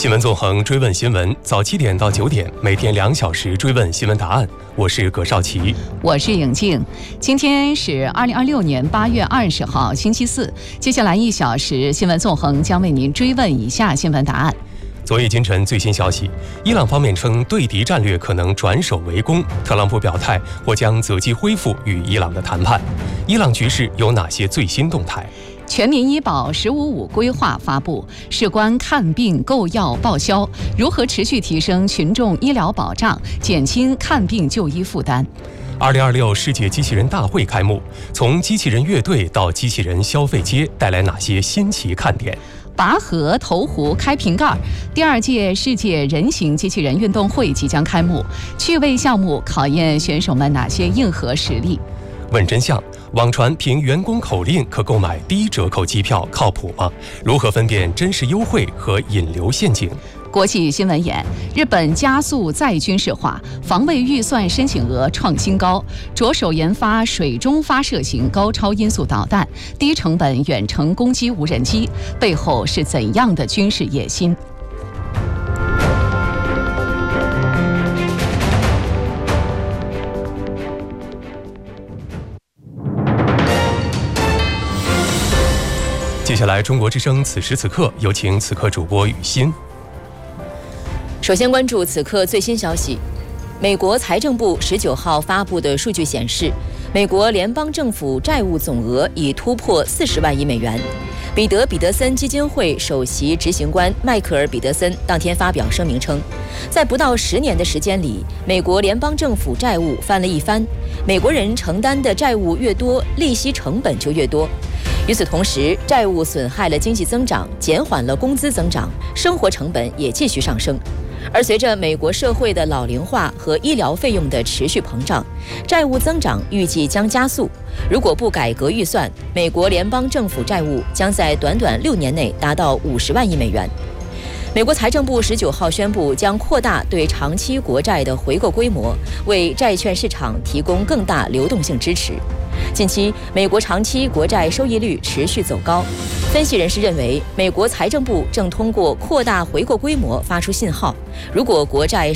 新闻纵横，追问新闻，早7点到9点，每天2小时追问新闻答案。我是葛少奇， 我是颖静。今天是2026年8月20号，星期四。接下来1小时，新闻纵横将为您追问以下新闻答案。 昨夜今晨最新消息，伊朗方面称对敌战略可能转守为攻，特朗普表态或将择机恢复与伊朗的谈判。伊朗局势有哪些最新动态？ 全民医保“15+5”规划发布，事关看病、购药、报销，如何持续提升群众医疗保障，减轻看病就医负担。 2026世界机器人大会开幕，从机器人乐队到机器人消费街，带来哪些新奇看点？ 拔河、投壶、开瓶盖，第2届世界人形机器人运动会即将开幕，趣味项目考验选手们哪些硬核实力？ 问真相，网传凭员工口令可购买低折扣机票，靠谱吗？如何分辨真实优惠和引流陷阱？ 国际新闻眼，日本加速再军事化，防卫预算申请额创新高，着手研发水中发射型高超音速导弹，低成本远程攻击无人机，背后是怎样的军事野心？ 接下来，中国之声此时此刻，有请此刻主播雨欣。 首先关注此刻最新消息，美国财政部19号发布的数据显示，美国联邦政府债务总额已突破40万亿美元。彼得森基金会首席执行官迈克尔·彼得森当天发表声明称，在不到10年的时间里，美国联邦政府债务翻了一番，美国人承担的债务越多，利息成本就越多。与此同时，债务损害了经济增长，减缓了工资增长，生活成本也继续上升。而随着美国社会的老龄化和医疗费用的持续膨胀，债务增长预计将加速。如果不改革预算，美国联邦政府债务将在短短6年内达到50万亿美元。美国财政部19号宣布，将扩大对长期国债的回购规模，为债券市场提供更大流动性支持。近期，美国长期国债收益率持续走高。分析人士认为，美国财政部正通过扩大回购规模发出信号，如果国债